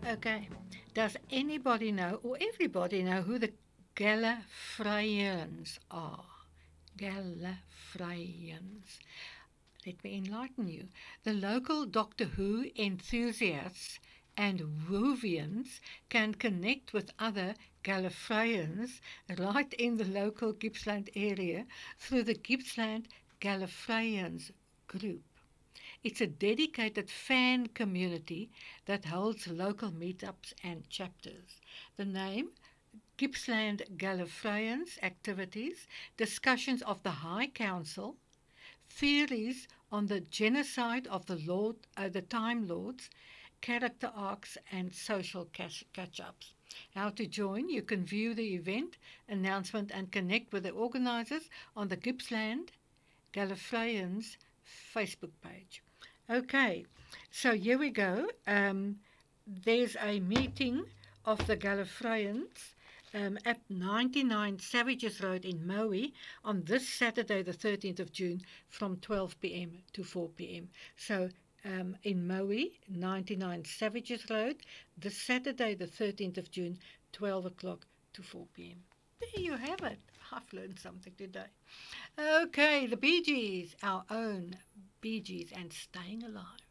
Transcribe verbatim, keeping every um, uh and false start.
Okay. Does anybody know, or everybody know, who the Gallifreyans are? Gallifreyans. Let me enlighten you. The local Doctor Who enthusiasts and Whovians can connect with other Gallifreyans right in the local Gippsland area through the Gippsland Gallifreyans group. It's a dedicated fan community that holds local meetups and chapters. The name Gippsland Gallifreyans activities, discussions of the High Council, theories on the genocide of the Lord, uh, the Time Lords, character arcs, and social catch-ups. How to join? You can view the event announcement and connect with the organisers on the Gippsland Gallifreyans Facebook page. Okay, so here we go. Um, there's a meeting of the Gallifreyans um, at ninety-nine Savages Road in Maui on this Saturday, the thirteenth of June, from twelve p m to four p m. So um, in Maui, ninety-nine Savages Road, this Saturday, the thirteenth of June, twelve o'clock to four p m. There you have it. I've learned something today. Okay, the Bee Gees, our own Bee Gees, and Staying Alive.